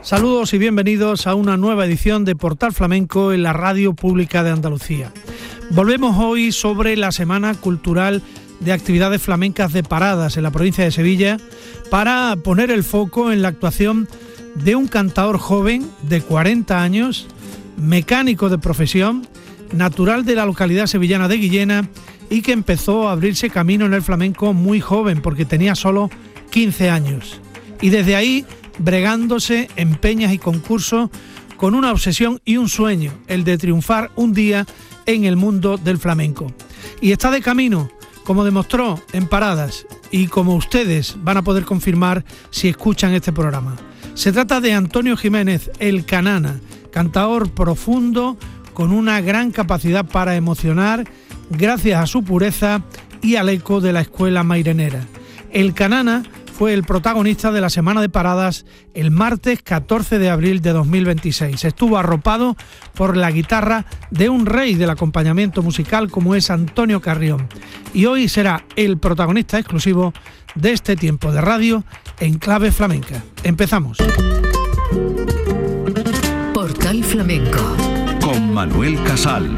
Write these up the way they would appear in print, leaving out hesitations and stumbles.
Saludos y bienvenidos a una nueva edición de Portal Flamenco en la Radio Pública de Andalucía. Volvemos hoy sobre la Semana Cultural de Actividades Flamencas de Paradas en la provincia de Sevilla para poner el foco en la actuación de un cantador joven de 40 años, mecánico de profesión, natural de la localidad sevillana de Guillena y que empezó a abrirse camino en el flamenco muy joven porque tenía solo 15 años. Y desde ahí bregándose en peñas y concursos con una obsesión y un sueño, el de triunfar un día en el mundo del flamenco. Y está de camino, como demostró en Paradas y como ustedes van a poder confirmar si escuchan este programa. Se trata de Antonio Jiménez, el Canana, cantador profundo con una gran capacidad para emocionar gracias a su pureza y al eco de la escuela mairenera. El Canana fue el protagonista de la Semana de Paradas el martes 14 de abril de 2026. Estuvo arropado por la guitarra de un rey del acompañamiento musical como es Antonio Carrión. Y hoy será el protagonista exclusivo de este tiempo de radio en clave flamenca. Empezamos. Portal Flamenco con Manuel Casal.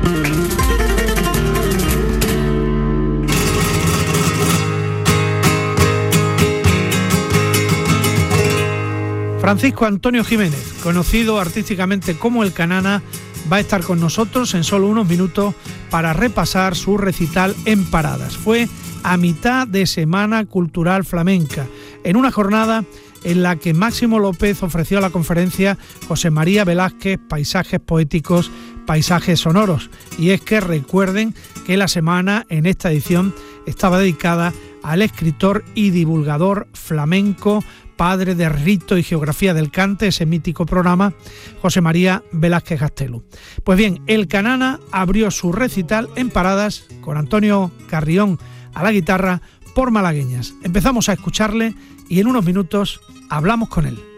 Francisco Antonio Jiménez, conocido artísticamente como El Canana, va a estar con nosotros en solo unos minutos para repasar su recital en Paradas. Fue a mitad de Semana Cultural Flamenca, en una jornada en la que Máximo López ofreció la conferencia José María Velázquez, Paisajes Poéticos, Paisajes Sonoros. Y es que recuerden que la semana en esta edición estaba dedicada al escritor y divulgador flamenco, padre de rito y geografía del cante, ese mítico programa, José María Velázquez Gastelu. Pues bien, El Canana abrió su recital en Paradas con Antonio Carrión a la guitarra por malagueñas. Empezamos a escucharle y en unos minutos hablamos con él.